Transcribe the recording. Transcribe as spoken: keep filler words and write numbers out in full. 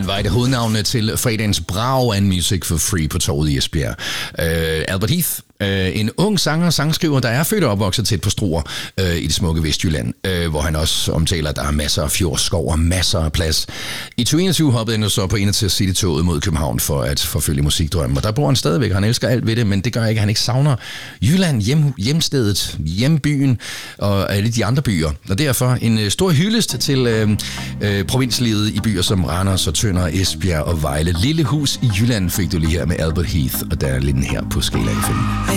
Han var et af hovednavnene til fredagens brag and Music for Free på torvet i Esbjerg. Uh, Albert Heath, uh, en ung sanger og sangskriver, der er født og opvokset tæt på Struer uh, i det smukke Vestjylland, uh, hvor han også omtaler, at der er masser af fjordskov og masser af plads. I tyve enogtyve hoppede han så på Innertil City-toget mod København for at forfølge musikdrømmen, og der bor han stadigvæk. Han elsker alt ved det, men det gør ikke, at han ikke savner Jylland, hjem, hjemstedet, hjembyen og alle de andre byer. Og derfor en uh, stor hyldest til uh, uh, provinslivet i byer som Randers og Tønder, Esbjerg og Vejle. Lille hus i Jylland fik du lige her med Albert Heath, og der er lidt her på skala i film.